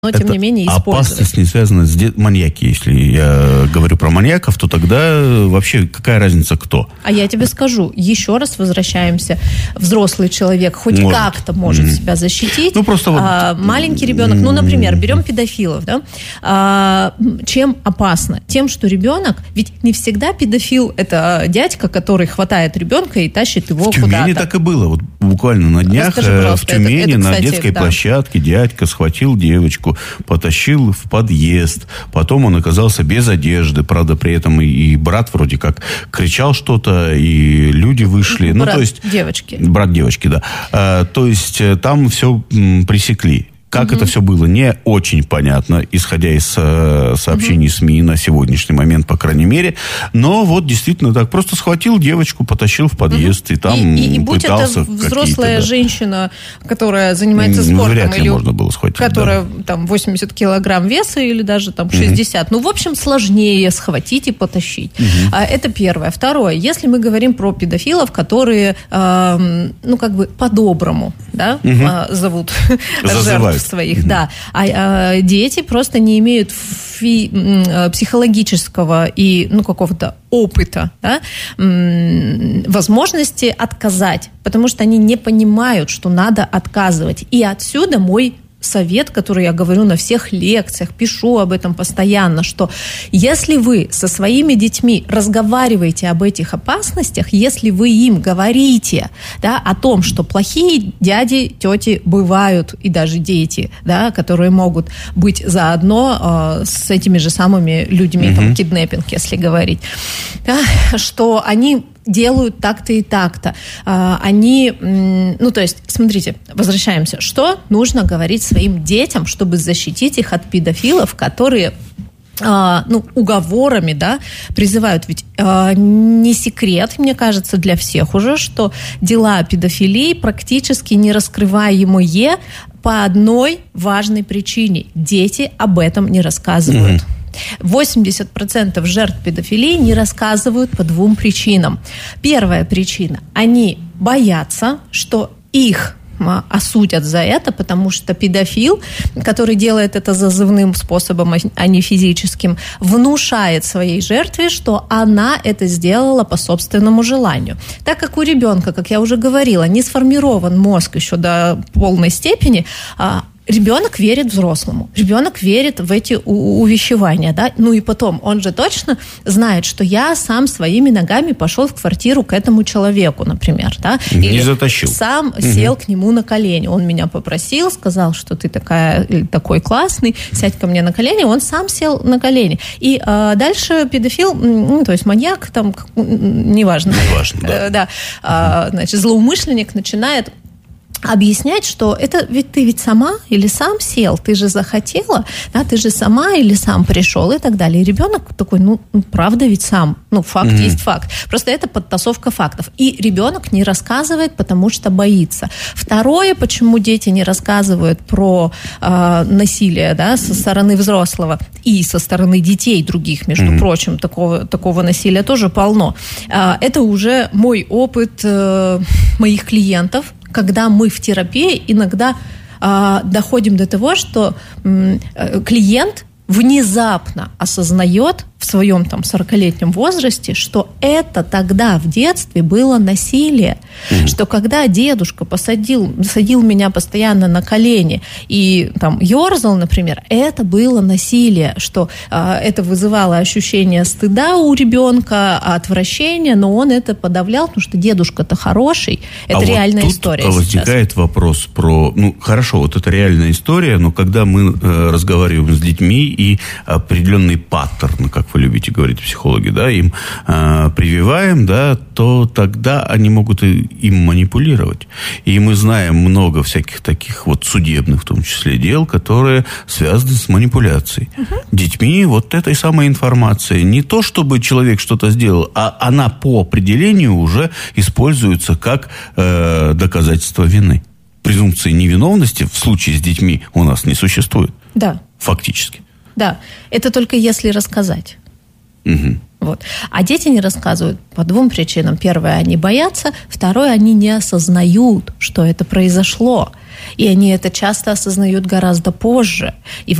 но, тем не менее, использовать. Опасность не связана с маньяки. Если я говорю про маньяков, то тогда вообще какая разница кто? А я тебе скажу, еще раз возвращаемся. Взрослый человек хоть как-то может себя защитить. Ну, просто маленький ребенок, например, берем педофилов, да? Чем опасно? Тем, что ребенок, ведь не всегда педофил – это дядька, который хватает ребенка и тащит его куда-то. В Тюмени так и было. Вот буквально на днях в Тюмени на детской площадке дядька схватил девочку, потащил в подъезд. Потом он оказался без одежды. Правда, при этом и брат вроде как кричал что-то, и люди вышли. Брат девочки. Брат девочки, да. То есть там все пресекли. Как это все было, не очень понятно, исходя из сообщений СМИ на сегодняшний момент, по крайней мере. Но вот действительно так. Просто схватил девочку, потащил в подъезд, и там и будь это взрослая женщина, которая занимается спортом, вряд ли или можно было схватить, которая там 80 килограмм веса или даже там 60. Ну, в общем, сложнее схватить и потащить. Это первое. Второе. Если мы говорим про педофилов, которые, как бы по-доброму, да, зовут жертв своих, да. А дети просто не имеют психологического и какого-то опыта, да, возможности отказать, потому что они не понимают, что надо отказывать. И отсюда мой совет, который я говорю на всех лекциях, пишу об этом постоянно, что если вы со своими детьми разговариваете об этих опасностях, если вы им говорите, да, о том, что плохие дяди, тети бывают, и даже дети, да, которые могут быть заодно с этими же самыми людьми, там, киднеппинг, если говорить, да, что они делают так-то и так-то. Они, то есть, смотрите, возвращаемся. Что нужно говорить своим детям, чтобы защитить их от педофилов, которые уговорами, да, призывают. Ведь не секрет, мне кажется, для всех уже, что дела педофилии практически нераскрываемые по одной важной причине. Дети об этом не рассказывают. 80% жертв педофилии не рассказывают по двум причинам. Первая причина – они боятся, что их осудят за это, потому что педофил, который делает это зазывным способом, а не физическим, внушает своей жертве, что она это сделала по собственному желанию. Так как у ребенка, как я уже говорила, не сформирован мозг еще до полной степени, ребенок верит взрослому, ребенок верит в эти увещевания, да, и потом, он же точно знает, что я сам своими ногами пошел в квартиру к этому человеку, например, да, не затащил. Сам сел к нему на колени, он меня попросил, сказал, что ты такой классный, сядь ко мне на колени, он сам сел на колени, и дальше педофил, то есть маньяк, там, неважно, да, значит, злоумышленник начинает объяснять, что это ведь ты сама или сам сел, ты же захотела, да, ты же сама или сам пришел и так далее. И ребенок такой, правда ведь сам, факт есть факт. Просто это подтасовка фактов. И ребенок не рассказывает, потому что боится. Второе, почему дети не рассказывают про насилие, да, со стороны взрослого и со стороны детей других, между прочим, такого насилия тоже полно. Это уже мой опыт моих клиентов, когда мы в терапии иногда доходим до того, что клиент внезапно осознает в своем 40-летнем возрасте, что это тогда в детстве было насилие, что когда дедушка садил меня постоянно на колени и ерзал, например, это было насилие, что это вызывало ощущение стыда у ребенка, отвращения, но он это подавлял, потому что дедушка-то хороший, это реальная история. А возникает вопрос про, хорошо, вот это реальная история, но когда мы разговариваем с детьми и определенный паттерн, как вы любите говорить, психологи, да, им прививаем, да, то тогда они могут им манипулировать. И мы знаем много всяких таких вот судебных, в том числе, дел, которые связаны с манипуляцией. Детьми вот этой самой информацией. Не то, чтобы человек что-то сделал, а она по определению уже используется как доказательство вины. Презумпции невиновности в случае с детьми у нас не существует. Да. Фактически. Да, это только если рассказать. Вот. А дети не рассказывают по двум причинам. Первое, они боятся. Второе, они не осознают, что это произошло. И они это часто осознают гораздо позже. И